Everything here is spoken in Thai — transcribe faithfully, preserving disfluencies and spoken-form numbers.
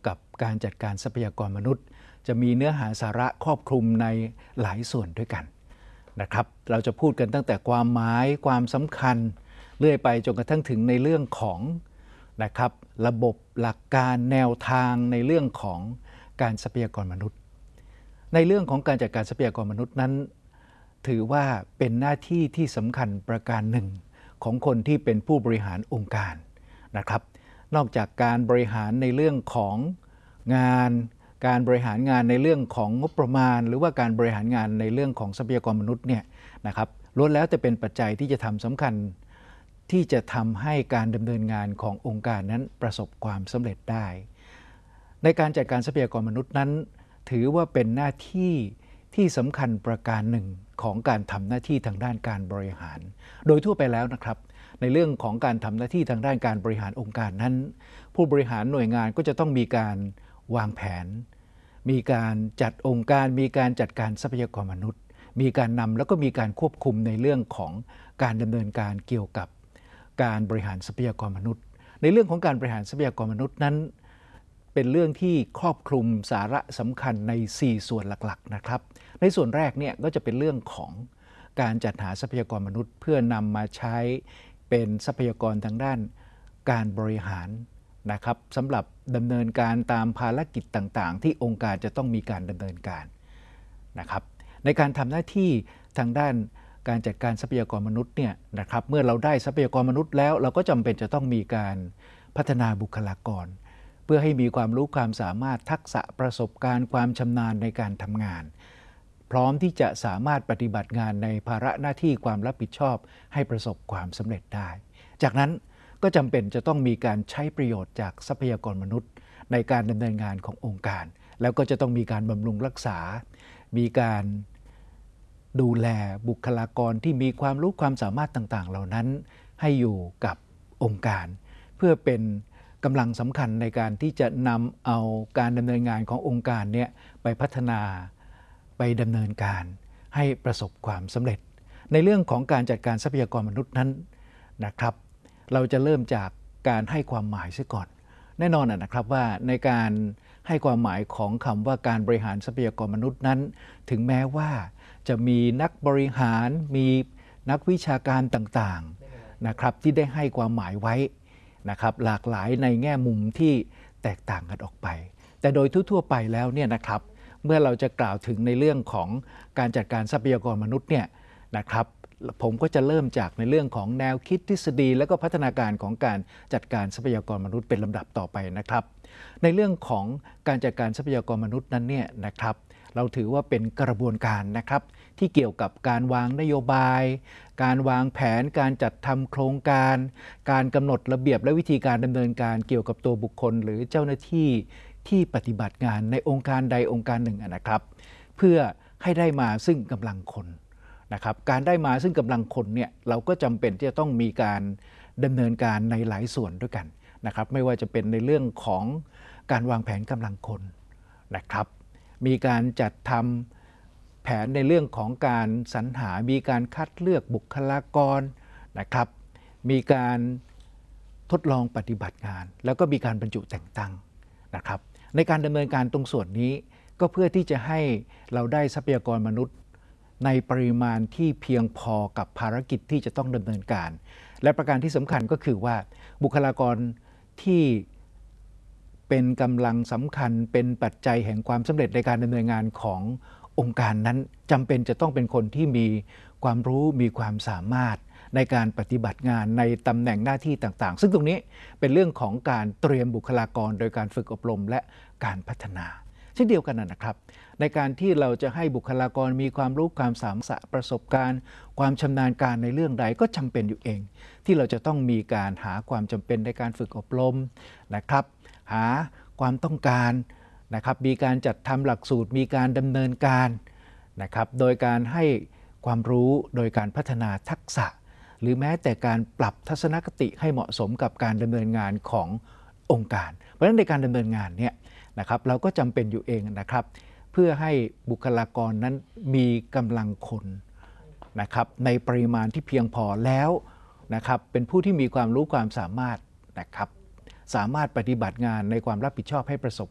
กับการจัดการทรัพยากรมนุษย์ จะมีเนื้อหาสาระครอบคลุมในหลายส่วนด้วยกันนะครับเราจะพูดกันตั้งแต่ความหมายความสำคัญเรื่อยไปจนกระทั่งถึงในเรื่องของนะครับระบบหลักการแนวทางในเรื่องของการทรัพยากรมนุษย์ในเรื่องของการจัดการทรัพยากรมนุษย์นั้นถือว่าเป็นหน้าที่ที่สำคัญประการหนึ่งของคนที่เป็นผู้บริหารองค์การนะครับนอกจากการบริหารในเรื่องของงานการบริหารงานในเรื่องของงบประมาณหรือว่าการบริหารงานในเรื่องของทรัพยากรมนุษย์เนี่ยนะครับล้วนแล้วจะเป็นปัจจัยที่จะทำสำคัญที่จะทำให้การดำเนินงานขององค์การนั้นประสบความสำเร็จได้ในการจัดการทรัพยากรมนุษย์นั้นถือว่าเป็นหน้าที่ที่สำคัญประการหนึ่งของการทำหน้าที่ทางด้านการบริหารโดยทั่วไปแล้วนะครับในเรื่องของการทำหน้าที่ทางด้านการบริหารองค์การนั้นผู้บริหารหน่วยงานก็จะต้องมีการวางแผนมีการจัดองค์การมีการจัดการทรัพยากรมนุษย์มีการนำแล้วก็มีการควบคุมในเรื่องของการดำเนินการเกี่ยวกับการบริหารทรัพยากรมนุษย์ในเรื่องของการบริหารทรัพยากรมนุษย์นั้นเป็นเรื่องที่ครอบคลุมสาระสำคัญในสี่ส่วนหลักๆนะครับในส่วนแรกเนี่ยก็จะเป็นเรื่องของการจัดหาทรัพยากรมนุษย์เพื่อนำมาใช้เป็นทรัพยากรทางด้านการบริหารนะครับสำหรับดำเนินการตามภารกิจต่างๆที่องค์การจะต้องมีการดำเนินการนะครับในการทำหน้าที่ทางด้านการจัดการทรัพยากรมนุษย์เนี่ยนะครับเมื่อเราได้ทรัพยากรมนุษย์แล้วเราก็จำเป็นจะต้องมีการพัฒนาบุคลากรเพื่อให้มีความรู้ความสามารถทักษะประสบการณ์ความชำนาญในการทำงานพร้อมที่จะสามารถปฏิบัติงานในภาระหน้าที่ความรับผิดชอบให้ประสบความสำเร็จได้จากนั้นก็จำเป็นจะต้องมีการใช้ประโยชน์จากทรัพยากรมนุษย์ในการดำเนินงานขององค์การแล้วก็จะต้องมีการบำรุงรักษามีการดูแลบุคลากรที่มีความรู้ความสามารถต่างๆเหล่านั้นให้อยู่กับองค์การเพื่อเป็นกำลังสำคัญในการที่จะนำเอาการดำเนินงานขององค์การเนี่ยไปพัฒนาไปดำเนินการให้ประสบความสำเร็จในเรื่องของการจัดการทรัพยากรมนุษย์นั้นนะครับเราจะเริ่มจากการให้ความหมายซะก่อนแน่นอนนะครับว่าในการให้ความหมายของคำว่าการบริหารทรัพยากรมนุษย์นั้นถึงแม้ว่าจะมีนักบริหารมีนักวิชาการต่างๆนะครับที่ได้ให้ความหมายไว้นะครับหลากหลายในแง่มุมที่แตกต่างกันออกไปแต่โดยทั่วๆไปแล้วเนี่ยนะครับเมื่อเราจะกล่าวถึงในเรื่องของการจัดการทรัพยากรมนุษย์เนี่ยนะครับผมก็จะเริ่มจากในเรื่องของแนวคิดทฤษฎีและก็พัฒนาการของการจัดการทรัพยากรมนุษย์เป็นลำดับต่อไปนะครับในเรื่องของการจัดการทรัพยากรมนุษย์นั้นเนี่ยนะครับเราถือว่าเป็นกระบวนการนะครับที่เกี่ยวกับการวางนโยบายการวางแผนการจัดทำโครงการการกำหนดระเบียบและวิธีการดำเนินการเกี่ยวกับตัวบุคคลหรือเจ้าหน้าที่ที่ปฏิบัติงานในองค์การใดองค์การหนึ่งนะครับเพื่อให้ได้มาซึ่งกำลังคนนะครับการได้มาซึ่งกำลังคนเนี่ยเราก็จำเป็นที่จะต้องมีการดำเนินการในหลายส่วนด้วยกันนะครับไม่ว่าจะเป็นในเรื่องของการวางแผนกำลังคนนะครับมีการจัดทำแผนในเรื่องของการสรรหามีการคัดเลือกบุคลากรนะครับมีการทดลองปฏิบัติงานแล้วก็มีการบรรจุแต่งตั้งนะครับในการดำเนินการตรงส่วนนี้ก็เพื่อที่จะให้เราได้ทรัพยากรมนุษย์ในปริมาณที่เพียงพอกับภารกิจที่จะต้องดำเนินการและประการที่สำคัญก็คือว่าบุคลากรที่เป็นกำลังสำคัญเป็นปัจจัยแห่งความสำเร็จในการดำเนินงานขององค์การนั้นจำเป็นจะต้องเป็นคนที่มีความรู้มีความสามารถในการปฏิบัติงานในตำแหน่งหน้าที่ต่างๆซึ่งตรงนี้เป็นเรื่องของการเตรียมบุคลากรโดยการฝึกอบรมและการพัฒนาเช่นเดียวกันนะครับในการที่เราจะให้บุคลากรมีความรู้ความสามารถประสบการณ์ความชำนาญการในเรื่องใดก็จำเป็นอยู่เองที่เราจะต้องมีการหาความจำเป็นในการฝึกอบรมนะครับหาความต้องการนะครับมีการจัดทำหลักสูตรมีการดำเนินการนะครับโดยการให้ความรู้โดยการพัฒนาทักษะหรือแม้แต่การปรับทัศนคติให้เหมาะสมกับการดำเนินงานขององค์การเพราะฉะนั้นในการดำเนินงานเนี่ยนะครับเราก็จำเป็นอยู่เองนะครับเพื่อให้บุคลากรนั้นมีกำลังคนนะครับในปริมาณที่เพียงพอแล้วนะครับเป็นผู้ที่มีความรู้ความสามารถนะครับสามารถปฏิบัติงานในความรับผิดชอบให้ประสบ